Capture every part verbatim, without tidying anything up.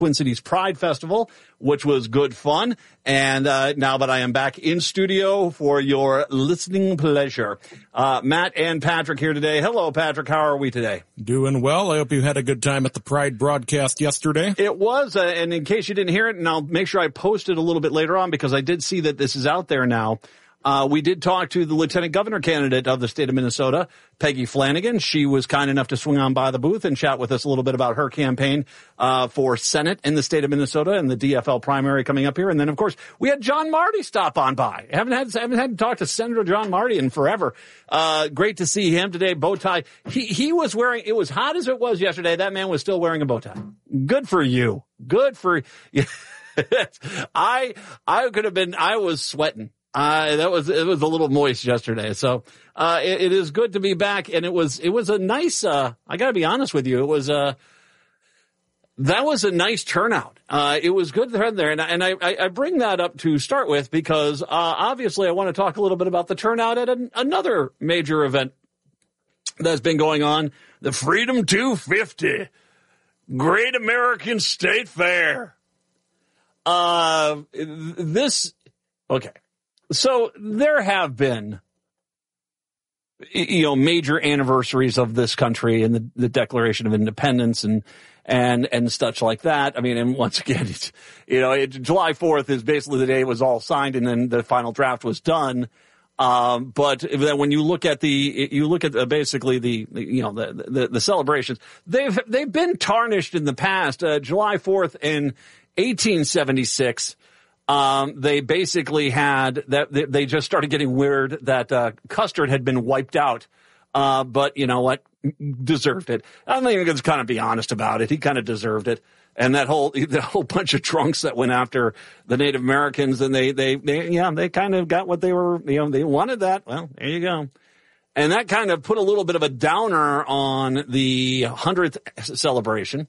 Twin Cities Pride Festival, which was good fun. And uh, now that I am back in studio for your listening pleasure, uh, Matt and Patrick here today. Hello, Patrick. How are we today? Doing well. I hope you had a good time at the Pride broadcast yesterday. It was, uh, and in case you didn't hear it, and I'll make sure I post it a little bit later on because I did see that this is out there now. Uh, we did talk to the lieutenant governor candidate of the state of Minnesota, Peggy Flanagan. She was kind enough to swing on by the booth and chat with us a little bit about her campaign, uh, for Senate in the state of Minnesota and the D F L primary coming up here. And then, of course, we had John Marty stop on by. Haven't had, haven't had to talk to Senator John Marty in forever. Uh, great to see him today. Bow tie. He, he was wearing, it was hot as it was yesterday. That man was still wearing a bow tie. Good for you. Good for you. I, I could have been, I was sweating. Uh, that was, it was a little moist yesterday. So, uh, it, it is good to be back. And it was, it was a nice, uh, I gotta be honest with you. It was, uh, that was a nice turnout. Uh, it was good to have there. And, and I, I bring that up to start with because, uh, obviously I want to talk a little bit about the turnout at an, another major event that's been going on. The Freedom two fifty Great American State Fair. Uh, this, okay. So there have been, you know, major anniversaries of this country and the, the Declaration of Independence and, and, and such like that. I mean, and once again, it's, you know, it, July fourth is basically the day it was all signed and then the final draft was done. Um, but then when you look at the, you look at the, basically the, you know, the, the, the celebrations, they've, they've been tarnished in the past. Uh, July fourth in eighteen seventy-six. Um, they basically had that they, they just started getting weird that, uh, Custer had been wiped out. Uh, but you know what? Deserved it. I'm even going to kind of be honest about it. He kind of deserved it. And that whole, the whole bunch of drunks that went after the Native Americans and they, they, they, yeah, they kind of got what they were, you know, they wanted that. Well, there you go. And that kind of put a little bit of a downer on the hundredth celebration.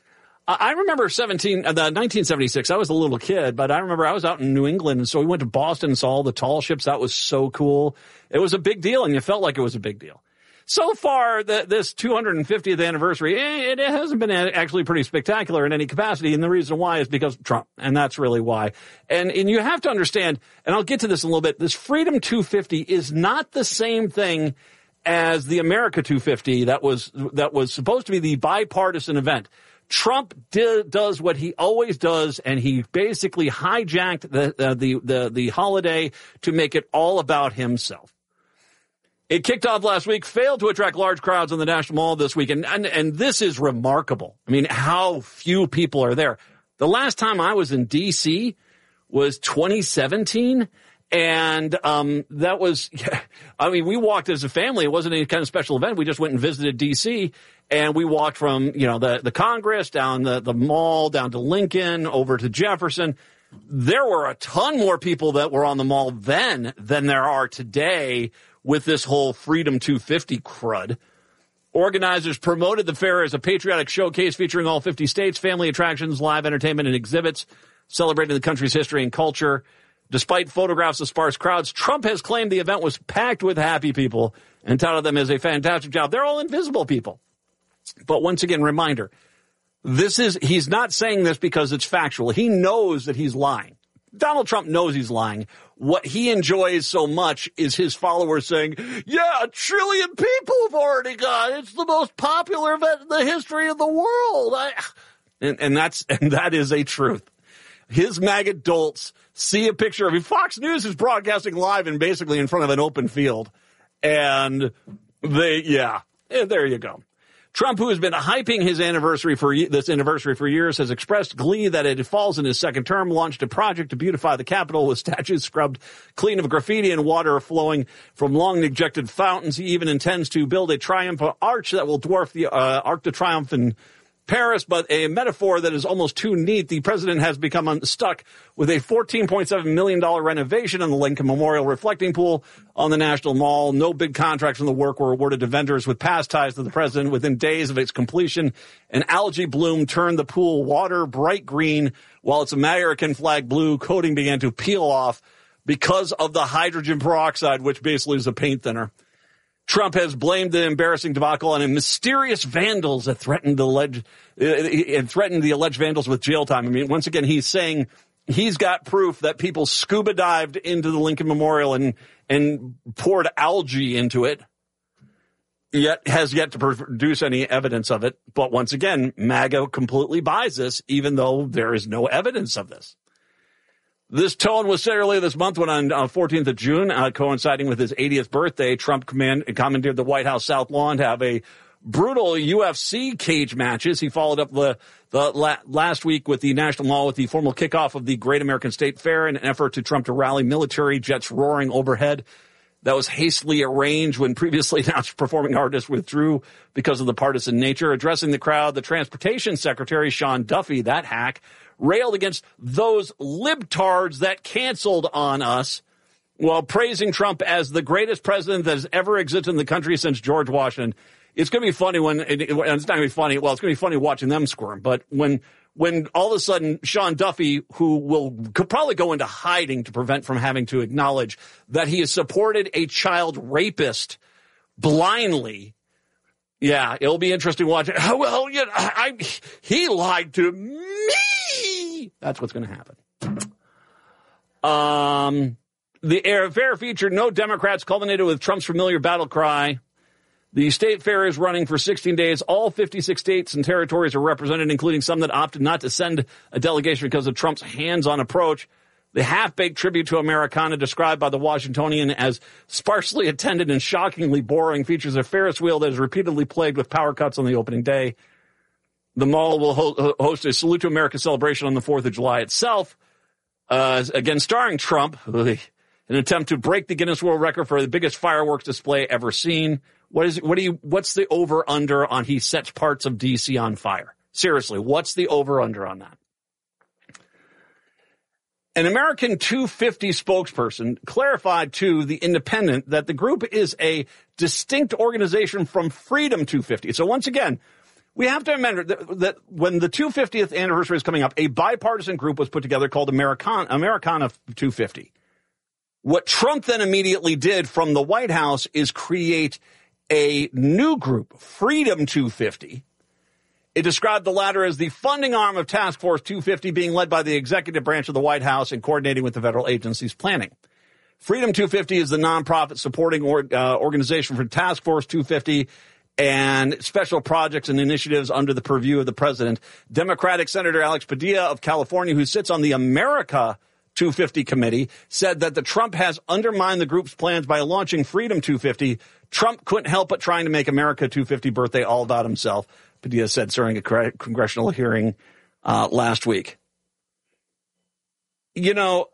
I remember seventeen, uh, nineteen seventy-six. I was a little kid, but I remember I was out in New England, and so we went to Boston and saw all the tall ships. That was so cool. It was a big deal, and you felt like it was a big deal. So far, the, this two hundred fiftieth anniversary, it, it hasn't been actually pretty spectacular in any capacity, and the reason why is because of Trump, and that's really why. And, and you have to understand, and I'll get to this in a little bit, this Freedom two fifty is not the same thing as the America two fifty that was, that was supposed to be the bipartisan event. Trump did, does what he always does, and he basically hijacked the, uh, the, the, the holiday to make it all about himself. It kicked off last week, failed to attract large crowds in the National Mall this week, and, and, and this is remarkable. I mean, how few people are there. The last time I was in D C was twenty seventeen, and um that was, I mean, we walked as a family. It wasn't any kind of special event. We just went and visited D C, and we walked from, you know, the, the Congress, down the, the mall, down to Lincoln, over to Jefferson. There were a ton more people that were on the mall then than there are today with this whole Freedom two fifty crud. Organizers promoted the fair as a patriotic showcase featuring all fifty states, family attractions, live entertainment, and exhibits celebrating the country's history and culture. Despite photographs of sparse crowds, Trump has claimed the event was packed with happy people and touted them as a fantastic job. They're all invisible people. But once again, reminder, this is, he's not saying this because it's factual. He knows that he's lying. Donald Trump knows he's lying. What he enjoys so much is his followers saying, yeah, a trillion people have already gone. It's the most popular event in the history of the world. I, and, and that's, and that is a truth. His MAGA dolts see a picture of him. Fox News is broadcasting live and basically in front of an open field. And they, yeah, there you go. Trump, who has been hyping his anniversary for this anniversary for years, has expressed glee that it falls in his second term, launched a project to beautify the Capitol with statues scrubbed clean of graffiti and water flowing from long neglected fountains. He even intends to build a triumphal arch that will dwarf the uh, Arc de Triomphe in Paris, but a metaphor that is almost too neat. The president has become unstuck with a fourteen point seven million dollars renovation on the Lincoln Memorial reflecting pool on the National Mall. No big contracts on the work were awarded to vendors with past ties to the president. Within days of its completion, an algae bloom turned the pool water bright green, while its American flag blue coating began to peel off because of the hydrogen peroxide, which basically is a paint thinner. Trump has blamed the embarrassing debacle on a mysterious vandals that threatened the alleged, uh, and threatened the alleged vandals with jail time. I mean, once again, he's saying he's got proof that people scuba dived into the Lincoln Memorial and, and poured algae into it, yet has yet to produce any evidence of it. But once again, MAGA completely buys this, even though there is no evidence of this. This tone was set earlier this month when on uh, fourteenth of June, uh, coinciding with his eightieth birthday, Trump command, commandeered the White House South Lawn to have a brutal U F C cage matches. He followed up the, the la- last week with the National Mall with the formal kickoff of the Great American State Fair in an effort to Trump to rally military jets roaring overhead. That was hastily arranged when previously announced performing artists withdrew because of the partisan nature. Addressing the crowd, the Transportation Secretary, Sean Duffy, that hack, railed against those libtards that canceled on us while praising Trump as the greatest president that has ever existed in the country since George Washington. It's going to be funny when, it, it's not going to be funny, well, it's going to be funny watching them squirm, but when when all of a sudden Sean Duffy, who will could probably go into hiding to prevent from having to acknowledge that he has supported a child rapist blindly, yeah, it'll be interesting watching. Oh, well, you know, I, I, he lied to me. That's what's going to happen. Um, the fair featured no Democrats, culminated with Trump's familiar battle cry. The state fair is running for sixteen days. All fifty-six states and territories are represented, including some that opted not to send a delegation because of Trump's hands-on approach. The half-baked tribute to Americana, described by the Washingtonian as sparsely attended and shockingly boring, features a Ferris wheel that is repeatedly plagued with power cuts on the opening day. The mall will ho- host a Salute to America celebration on the fourth of July itself, uh, again starring Trump, in an attempt to break the Guinness World Record for the biggest fireworks display ever seen. What is what do you what's the over under on he sets parts of D C on fire? Seriously, what's the over under on that? An American two fifty spokesperson clarified to The Independent that the group is a distinct organization from Freedom two fifty. So once again, we have to remember that, that when the two hundred fiftieth anniversary is coming up, a bipartisan group was put together called Americana, Americana two fifty. What Trump then immediately did from the White House is create a new group, Freedom two fifty. It described the latter as the funding arm of Task Force two fifty, being led by the executive branch of the White House and coordinating with the federal agencies' planning. Freedom two fifty is the nonprofit supporting or, uh, organization for Task Force two fifty and special projects and initiatives under the purview of the president. Democratic Senator Alex Padilla of California, who sits on the America two fifty committee, said that the Trump has undermined the group's plans by launching Freedom two fifty. Trump couldn't help but trying to make America two fifty birthday all about himself, Padilla said during a congressional hearing uh, last week. You know,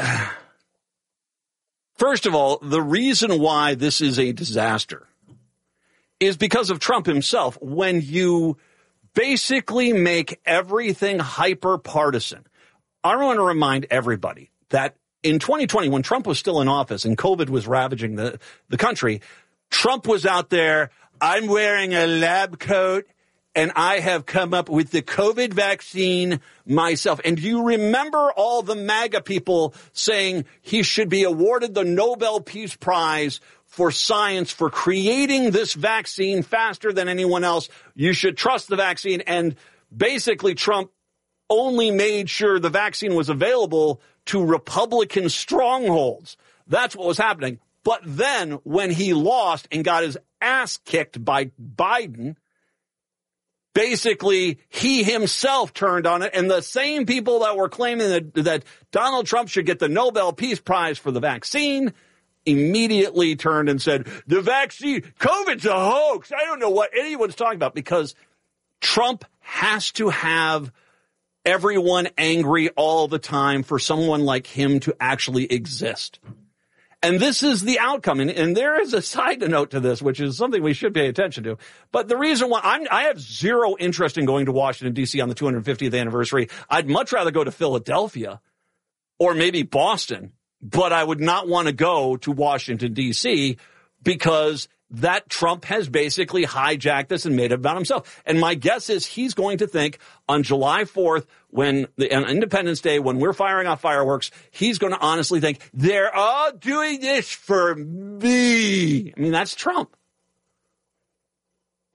first of all, the reason why this is a disaster is because of Trump himself. When you basically make everything hyper partisan, I want to remind everybody that in twenty twenty, when Trump was still in office and COVID was ravaging the, the country, Trump was out there, I'm wearing a lab coat and I have come up with the COVID vaccine myself. And do you remember all the MAGA people saying he should be awarded the Nobel Peace Prize for science for creating this vaccine faster than anyone else? You should trust the vaccine. And basically Trump only made sure the vaccine was available to Republican strongholds. That's what was happening. But then when he lost and got his ass kicked by Biden, basically he himself turned on it. And the same people that were claiming that, that Donald Trump should get the Nobel Peace Prize for the vaccine immediately turned and said, the vaccine, COVID's a hoax. I don't know what anyone's talking about, because Trump has to have everyone angry all the time for someone like him to actually exist. And this is the outcome. And, and there is a side note to this, which is something we should pay attention to. But the reason why I'm, I have zero interest in going to Washington, D C on the two hundred fiftieth anniversary. I'd much rather go to Philadelphia or maybe Boston, but I would not want to go to Washington, D C because that Trump has basically hijacked this and made it about himself. And my guess is he's going to think on July fourth, when the on Independence Day, when we're firing off fireworks, he's going to honestly think they're all doing this for me. I mean, that's Trump.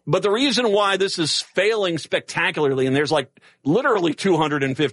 But the reason why this is failing spectacularly, and there's like literally two hundred fifty